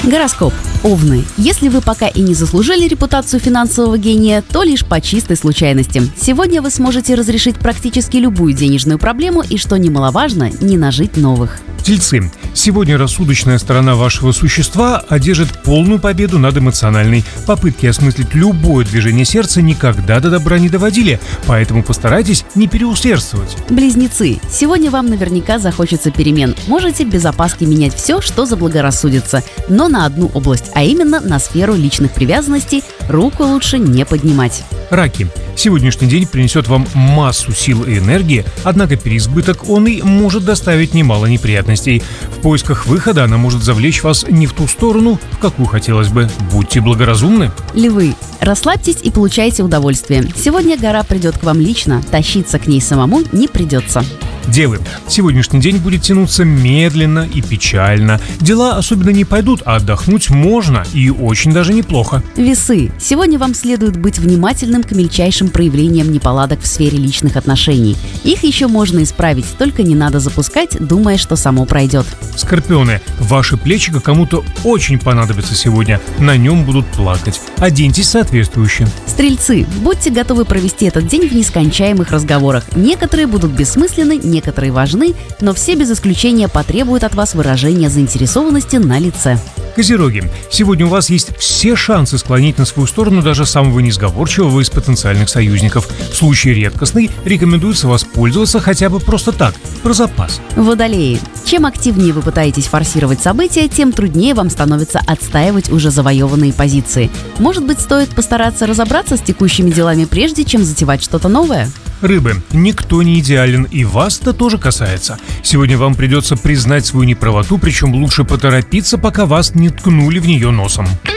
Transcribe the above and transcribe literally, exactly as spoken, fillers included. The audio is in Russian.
Гороскоп. Овны. Если вы пока и не заслужили репутацию финансового гения, то лишь по чистой случайности. Сегодня вы сможете разрешить практически любую денежную проблему и, что немаловажно, не нажить новых. Тельцы. Сегодня рассудочная сторона вашего существа одержит полную победу над эмоциональной. Попытки осмыслить любое движение сердца никогда до добра не доводили, поэтому постарайтесь не переусердствовать. Близнецы. Сегодня вам наверняка захочется перемен. Можете без опаски менять все, что заблагорассудится, но на одну область, а именно на сферу личных привязанностей, руку лучше не поднимать. Раки. Сегодняшний день принесет вам массу сил и энергии, однако переизбыток он и может доставить немало неприятностей. В поисках выхода она может завлечь вас не в ту сторону, в какую хотелось бы. Будьте благоразумны. Львы. Расслабьтесь и получайте удовольствие. Сегодня гора придет к вам лично, тащиться к ней самому не придется. Девы. Сегодняшний день будет тянуться медленно и печально. Дела особенно не пойдут, а отдохнуть можно и очень даже неплохо. Весы. Сегодня вам следует быть внимательным к мельчайшим проявлениям неполадок в сфере личных отношений. Их еще можно исправить, только не надо запускать, думая, что само пройдет. Скорпионы. Ваши плечико кому-то очень понадобится сегодня. На нем будут плакать. Оденьтесь соответствующе. Стрельцы. Будьте готовы провести этот день в нескончаемых разговорах. Некоторые будут бессмысленны, некоторые важны, но все без исключения потребуют от вас выражения заинтересованности на лице. Козероги. Сегодня у вас есть все шансы склонить на свою сторону даже самого несговорчивого из потенциальных союзников. В случае редкостный рекомендуется воспользоваться хотя бы просто так, про запас. Водолеи. Чем активнее вы пытаетесь форсировать события, тем труднее вам становится отстаивать уже завоеванные позиции. Может быть, стоит постараться разобраться с текущими делами, прежде чем затевать что-то новое? Рыбы. Никто не идеален, и вас это тоже касается. Сегодня вам придется признать свою неправоту, причем лучше поторопиться, пока вас не ткнули в нее носом.